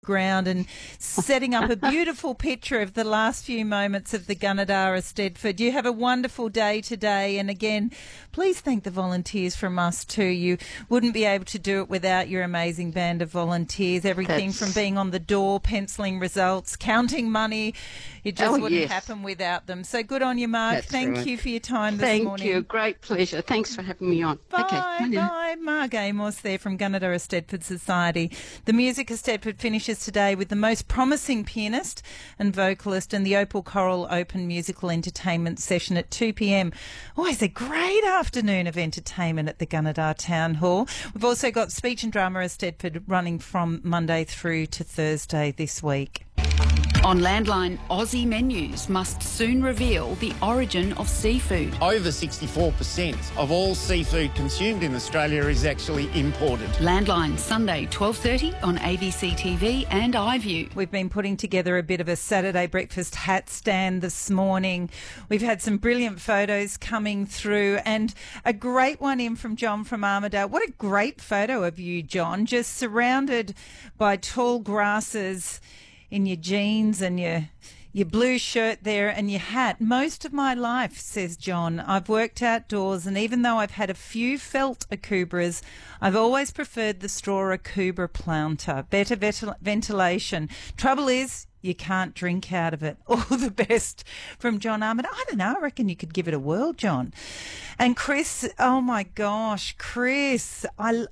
ground and setting up a beautiful picture of the last few moments of the Gunnedah Eisteddfod. You have a wonderful day today, and again, please thank the volunteers from us too. You wouldn't be able to do it without your amazing band of volunteers. Everything from being on the door, penciling results, counting money, it just wouldn't happen without them. So good on you, Mark. Thank you for your time this morning. Thank you. Great pleasure. Thanks for having me on. Bye. Mark Amos there from Gunnedah Eisteddfod Society. The Music Eisteddfod finishes today with the most promising pianist and vocalist and the Opal Coral Open Musical Entertainment Session at 2 p.m. Always a great afternoon of entertainment at the Gunnedah Town Hall. We've also got Speech and Drama Eisteddfod running from Monday through to Thursday this week. On Landline, Aussie menus must soon reveal the origin of seafood. Over 64% of all seafood consumed in Australia is actually imported. Landline, Sunday, 12:30 on ABC TV and iView. We've been putting together a bit of a Saturday breakfast hat stand this morning. We've had some brilliant photos coming through and a great one in from John from Armidale. What a great photo of you, John, just surrounded by tall grasses in your jeans and your blue shirt there and your hat. Most of my life, says John, I've worked outdoors, and even though I've had a few felt akubras, I've always preferred the straw akubra planter. Better ventilation. Trouble is, you can't drink out of it. All the best from John Armid. I don't know, I reckon you could give it a whirl, John. And Chris, oh my gosh, Chris, being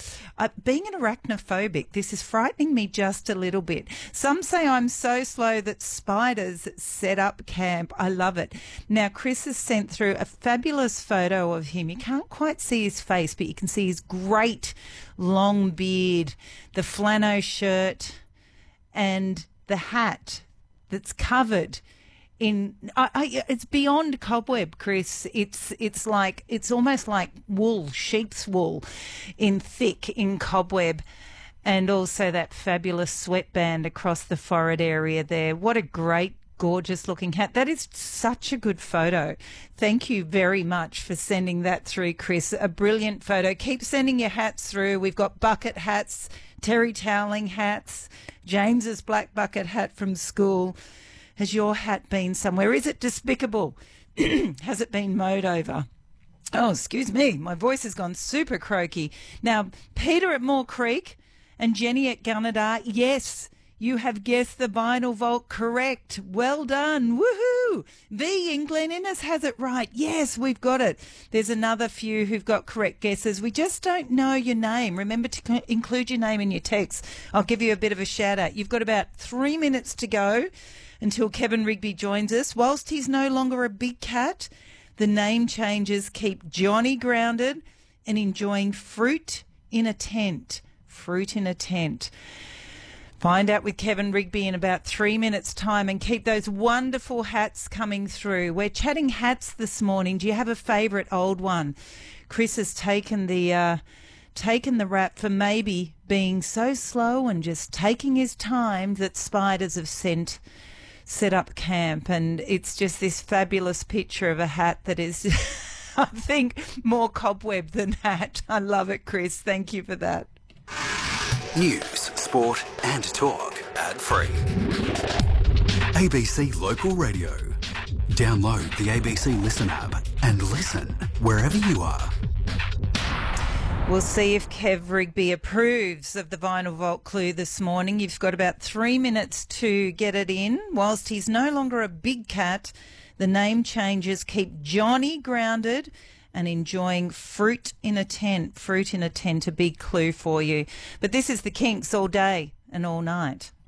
an arachnophobic, this is frightening me just a little bit. Some say I'm so slow that spiders set up camp. I love it. Now, Chris has sent through a fabulous photo of him. You can't quite see his face, but you can see his great long beard, the flannel shirt, and the hat that's covered in it's beyond cobweb, Chris. It's almost like wool, sheep's wool, in cobweb, and also that fabulous sweatband across the forehead area there. What a great, gorgeous looking hat. That is such a good photo. Thank you very much for sending that through, Chris. A brilliant photo. Keep sending your hats through. We've got bucket hats, terry toweling hats, James's black bucket hat from school. Has your hat been somewhere? Is it despicable? Has it been mowed over? Oh, excuse me. My voice has gone super croaky. Now, Peter at Moore Creek and Jenny at Gunnedah, yes, you have guessed the vinyl vault correct. Well done. Woohoo! V in Glen Innes has it right. Yes, we've got it. There's another few who've got correct guesses. We just don't know your name. Remember to include your name in your text. I'll give you a bit of a shout out. You've got about 3 minutes to go until Kevin Rigby joins us. Whilst he's no longer a big cat, the name changes keep Johnny grounded and enjoying fruit in a tent. Fruit in a tent. Find out with Kevin Rigby in about 3 minutes' time and keep those wonderful hats coming through. We're chatting hats this morning. Do you have a favourite old one? Chris has taken the rap for maybe being so slow and just taking his time that spiders have set up camp. And it's just this fabulous picture of a hat that is, I think, more cobweb than hat. I love it, Chris. Thank you for that. News, sport and talk. Ad-free. ABC Local Radio. Download the ABC Listen app and listen wherever you are. We'll see if Kev Rigby approves of the Vinyl Vault clue this morning. You've got about 3 minutes to get it in. Whilst he's no longer a big cat, the name changes keep Johnny grounded and enjoying fruit in a tent. Fruit in a tent, a big clue for you. But this is the Kinks all day and all night.